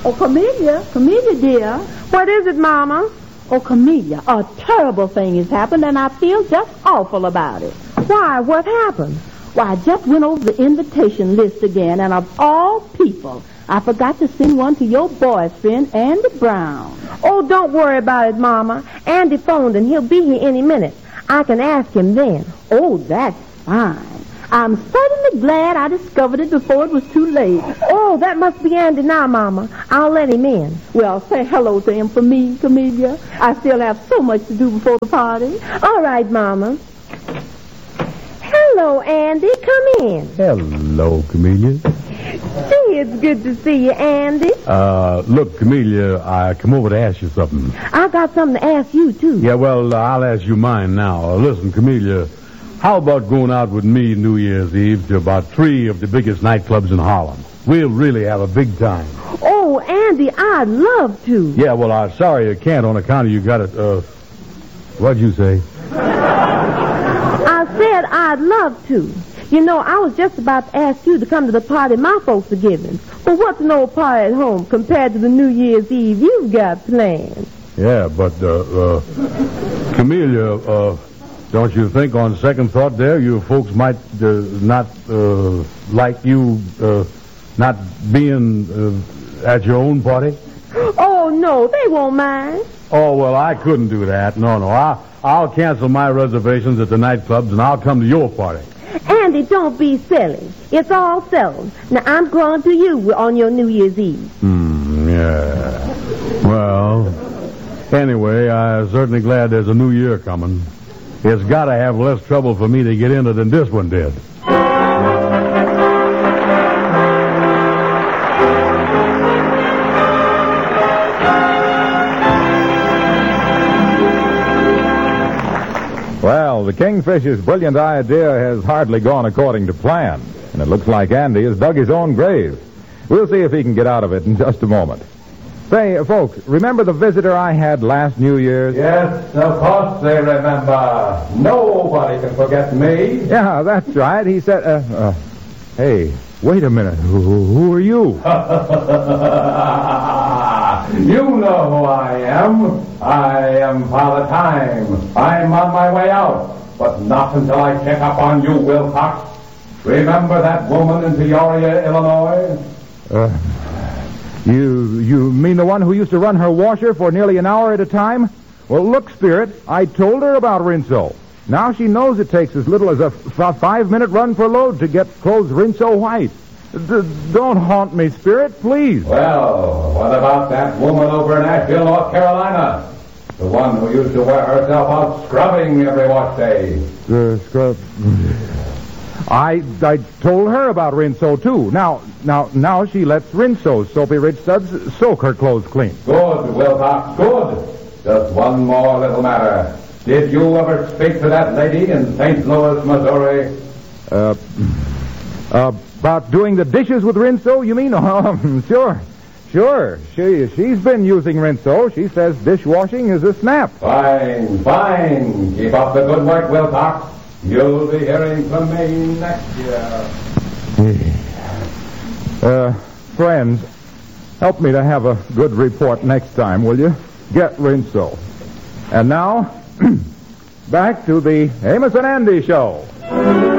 Oh, Camellia, dear. What is it, Mama? Oh, Camellia, a terrible thing has happened, and I feel just awful about it. Why? What happened? Why, I just went over the invitation list again, and of all people, I forgot to send one to your boyfriend, Andy Brown. Oh, don't worry about it, Mama. Andy phoned, and he'll be here any minute. I can ask him then. Oh, that's fine. I'm certainly glad I discovered it before it was too late. Oh, that must be Andy now, Mama. I'll let him in. Well, say hello to him for me, Camellia. I still have so much to do before the party. All right, Mama. Hello, Andy. Come in. Hello, Camellia. Gee, it's good to see you, Andy. Look, Camellia, I come over to ask you something. I got something to ask you, too. Yeah, well, I'll ask you mine now. Listen, Camellia, how about going out with me New Year's Eve to about 3 of the biggest nightclubs in Harlem? We'll really have a big time. Oh, Andy, I'd love to. Yeah, well, I'm sorry you can't on account of you got it, what'd you say? I said I'd love to. You know, I was just about to ask you to come to the party my folks are giving. But what's an old party at home compared to the New Year's Eve you've got planned? Yeah, but, Camellia, don't you think on second thought there, you folks might not like you not being at your own party? Oh, no, they won't mind. Oh, well, I couldn't do that. No. I'll cancel my reservations at the nightclubs, and I'll come to your party. Andy, don't be silly. It's all settled. Now, I'm going to you on your New Year's Eve. Yeah. Well, anyway, I'm certainly glad there's a new year coming. It's got to have less trouble for me to get into than this one did. Well, the Kingfisher's brilliant idea has hardly gone according to plan, and it looks like Andy has dug his own grave. We'll see if he can get out of it in just a moment. Say, folks, remember the visitor I had last New Year's? Yes, of course they remember. Nobody can forget me. Yeah, that's right. He said, hey, wait a minute. Who are you? You know who I am. I am Father Time. I'm on my way out, but not until I check up on you, Wilcox. Remember that woman in Peoria, Illinois? You mean the one who used to run her washer for nearly an hour at a time? Well, look, Spirit, I told her about Rinso. Now she knows it takes as little as a 5-minute run per load to get clothes Rinso white. Don't haunt me, Spirit, please. Well, what about that woman over in Asheville, North Carolina? The one who used to wear herself out scrubbing every wash day. Scrub. I told her about Rinso, too. Now she lets Rinso's Soapy Rich Suds soak her clothes clean. Good, Wilcox, good. Just one more little matter. Did you ever speak to that lady in St. Louis, Missouri? About doing the dishes with Rinso, you mean? Sure. She's been using Rinso. She says dishwashing is a snap. Fine. Keep up the good work, Wilcox. You'll be hearing from me next year. Friends, help me to have a good report next time, will you? Get Rinso. And now, back to the Amos and Andy Show.